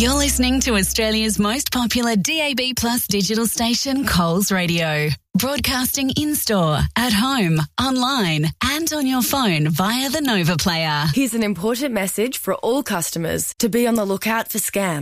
You're listening to Australia's most popular DAB Plus digital station, Coles Radio. Broadcasting in-store, at home, online and on your phone via the Nova Player. Here's an important message for all customers to be on the lookout for scams.